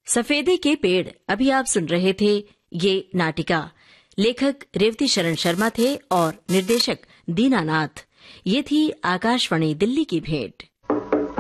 सफेदे के पेड़ अभी आप सुन रहे थे ये नाटिका। लेखक रेवती शरण शर्मा थे और निर्देशक दीनानाथ। ये थी आकाशवाणी दिल्ली की भेंट।